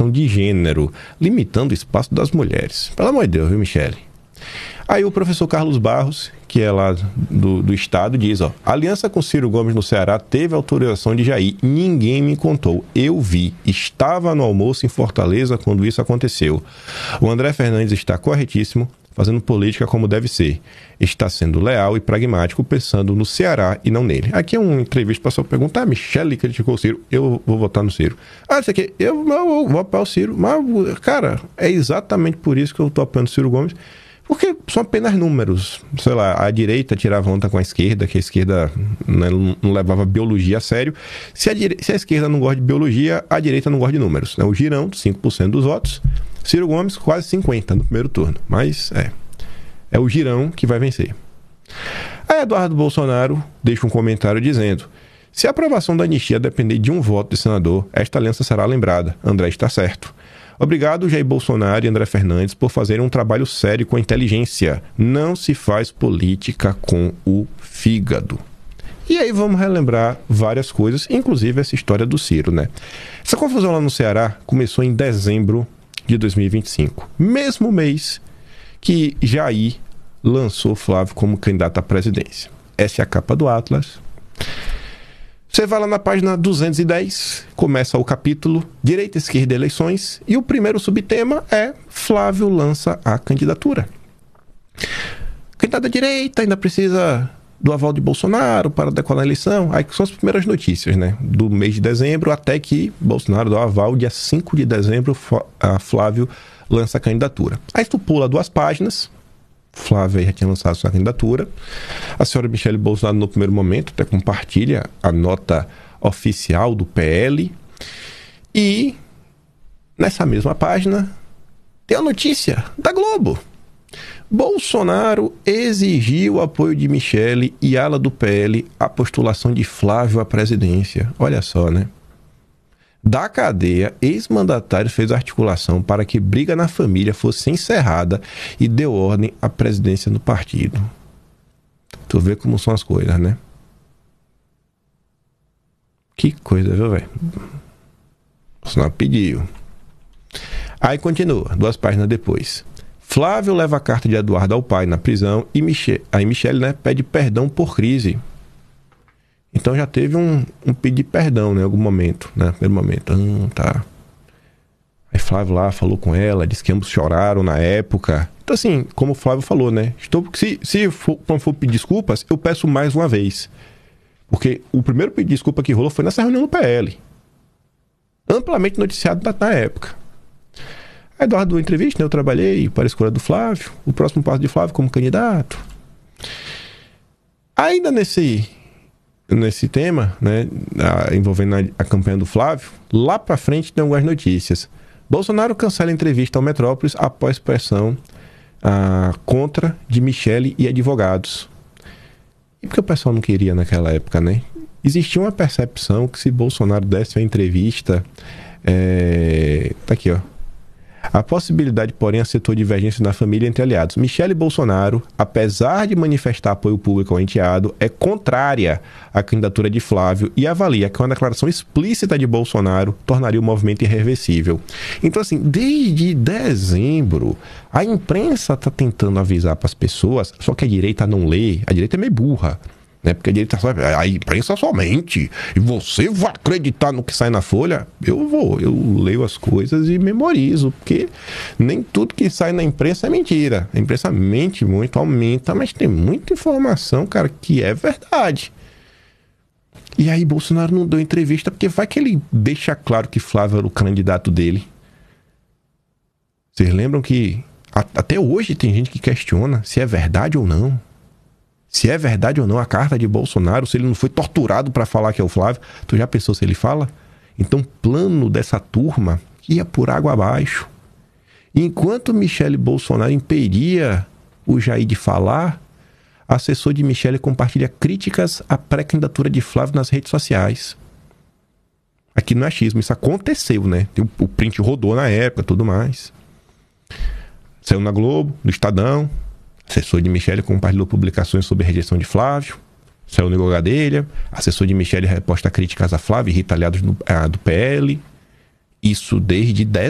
questão de gênero, limitando o espaço das mulheres. Pelo amor de Deus, viu, Michele? Aí o professor Carlos Barros, que é lá do estado, diz, ó, a aliança com Ciro Gomes no Ceará teve autorização de Jair. Ninguém me contou. Eu vi. Estava no almoço em Fortaleza quando isso aconteceu. O André Fernandes está corretíssimo, fazendo política como deve ser. Está sendo leal e pragmático, pensando no Ceará e não nele. Aqui é uma entrevista, o pessoal pergunta, Michele criticou o Ciro, eu vou votar no Ciro. Isso aqui, eu vou apoiar o Ciro. Mas, cara, é exatamente por isso que eu estou apoiando o Ciro Gomes. Porque são apenas números. Sei lá, a direita tirava onda com a esquerda, que a esquerda, né, não levava biologia a sério. Se a esquerda não gosta de biologia, a direita não gosta de números. Né? O Girão, 5% dos votos. Ciro Gomes, quase 50% no primeiro turno. Mas é o Girão que vai vencer. Aí Eduardo Bolsonaro deixa um comentário dizendo: se a aprovação da anistia depender de um voto de senador, esta aliança será lembrada. André está certo. Obrigado, Jair Bolsonaro e André Fernandes, por fazerem um trabalho sério com a inteligência. Não se faz política com o fígado. E aí vamos relembrar várias coisas, inclusive essa história do Ciro, né? Essa confusão lá no Ceará começou em dezembro de 2025. Mesmo mês que Jair lançou Flávio como candidato à presidência. Essa é a capa do Atlas. Você vai lá na página 210, começa o capítulo Direita, Esquerda e Eleições, e o primeiro subtema é Flávio lança a candidatura. Candidato da direita ainda precisa do aval de Bolsonaro para decolar a eleição. Aí são as primeiras notícias, né? Do mês de dezembro até que Bolsonaro dá o aval, dia 5 de dezembro, Flávio lança a candidatura. Aí tu pula 2 páginas. Flávia já tinha lançado sua candidatura. A senhora Michele Bolsonaro, no primeiro momento, até compartilha a nota oficial do PL. E nessa mesma página tem a notícia da Globo. Bolsonaro exigiu o apoio de Michele e ala do PL à postulação de Flávio à presidência. Olha só, né? Da cadeia, ex-mandatário fez articulação para que briga na família fosse encerrada e deu ordem à presidência do partido. Tu vê como são as coisas, né? Que coisa, viu, velho? Bolsonaro pediu. Aí continua, 2 páginas depois. Flávio leva a carta de Eduardo ao pai na prisão e Michele, né, pede perdão por crise. Então já teve um pedido de perdão, né, em algum momento, né, primeiro momento. Tá. Aí Flávio lá falou com ela, disse que ambos choraram na época. Então assim, como o Flávio falou, né, se for pedir desculpas, eu peço mais uma vez. Porque o primeiro pedido de desculpa que rolou foi nessa reunião do PL. Amplamente noticiado na época. Aí Eduardo deu entrevista, né, eu trabalhei para a escolha do Flávio, o próximo passo de Flávio como candidato. Ainda nesse tema, né, envolvendo a campanha do Flávio, lá pra frente tem algumas notícias. Bolsonaro cancela a entrevista ao Metrópolis após pressão contra de Michele e advogados. E por que o pessoal não queria naquela época, né? Existia uma percepção que se Bolsonaro desse uma entrevista... Tá aqui, ó. A possibilidade, porém, acertou divergência na família entre aliados. Michele Bolsonaro, apesar de manifestar apoio público ao enteado, é contrária à candidatura de Flávio e avalia que uma declaração explícita de Bolsonaro tornaria o movimento irreversível. Então, assim, desde dezembro, a imprensa está tentando avisar para as pessoas, só que a direita não lê, a direita é meio burra. Né? Porque a imprensa somente, e você vai acreditar no que sai na Folha? Eu leio as coisas e memorizo, porque nem tudo que sai na imprensa é mentira. A imprensa mente muito, aumenta, mas tem muita informação, cara, que é verdade. E aí Bolsonaro não deu entrevista, porque vai que ele deixa claro que Flávio era o candidato dele. Vocês lembram que até hoje tem gente que questiona se é verdade ou não. Se é verdade ou não a carta de Bolsonaro, se ele não foi torturado para falar que é o Flávio. Tu já pensou se ele fala? Então o plano dessa turma ia por água abaixo. Enquanto Michele Bolsonaro impedia o Jair de falar, assessor de Michele compartilha críticas à pré-candidatura de Flávio nas redes sociais. Aqui não é achismo, isso aconteceu, né? O print rodou na época, tudo mais. Saiu na Globo, no Estadão. Assessor de Michele compartilhou publicações sobre a rejeição de Flávio. Saiu no Gadelha. Assessor de Michele reposta críticas a Flávio e Rita aliados do PL. Isso desde